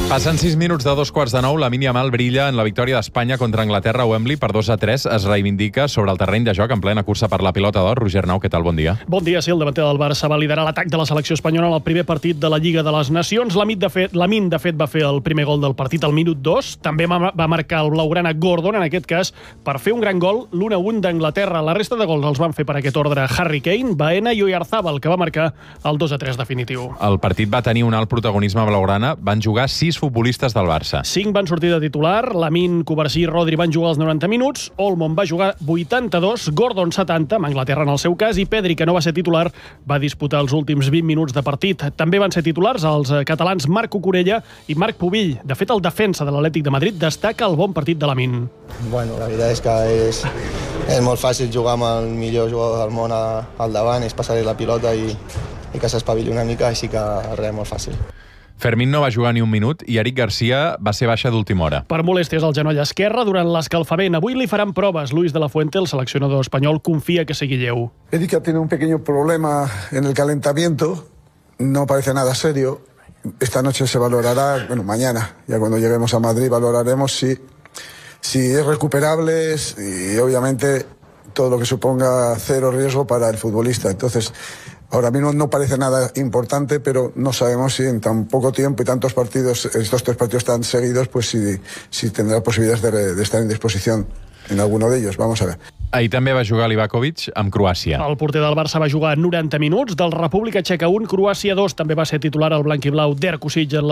Passen 6 minuts de 9:15. Lamine Yamal brilla en la victòria d'Espanya contra Anglaterra a Wembley per 2-3. Es reivindica sobre el terreny de joc en plena cursa per la pilota d'or. Roger Nau, què tal? Bon dia. Bon dia. Sí, el davanter del Barça va liderar l'atac de la selecció espanyola en el primer partit de la Lliga de les Nacions. Lamine, de fet, va fer el primer gol del partit al minut 2. També va marcar el blaugrana Gordon, en aquest cas, per fer un gran gol, l'1-1 d'Anglaterra. La resta de gols els van fer per aquest ordre Harry Kane, Baena i Oyarzabal, que va marcar el 2-3 definitiu. El partit va tenir un alt protagonisme blaugrana. Van jugar 6 futbolistes del Barça. 5 van sortir de titular, Lamine, Cubarsí i Rodri van jugar els 90 minuts, Olmo va jugar 82, Gordon 70, amb Anglaterra en el seu cas, i Pedri, que no va ser titular, va disputar els últims 20 minuts de partit. També van ser titulars els catalans Marc Cucurella i Marc Pubill. De fet, el defensa de l'Atlètic de Madrid destaca el bon partit de Lamine. Bueno, la veritat és que és molt fàcil jugar amb el millor jugador del món al davant, és passar-li la pilota i que s'espavili una mica, així que res, molt fàcil. Fermín no va jugar ni un minut i Eric Garcia va ser baixa d'última hora. Per molèsties al genoll esquerre durant l'escalfament. Avui li faran proves. Luis de la Fuente, el seleccionador espanyol, confia que sigui lleu. Eric tiene un pequeño problema en el calentamiento. No parece nada serio. Esta noche se valorará, bueno, mañana, ya cuando lleguemos a Madrid, valoraremos si es recuperable y obviamente todo lo que suponga cero riesgo para el futbolista. Entonces, ahora mismo no parece nada importante, pero no sabemos si en tan poco tiempo y tantos partidos, estos 3 partidos tan seguidos, pues si tendrá posibilidades de estar en disposición en alguno de ellos. Vamos a ver. Ahir també va jugar Livakovic amb Croàcia. El porter del Barça va jugar 90 minuts, del República Txeca 1, Croàcia 2. També va ser titular el blanc i blau d'Erkusic en la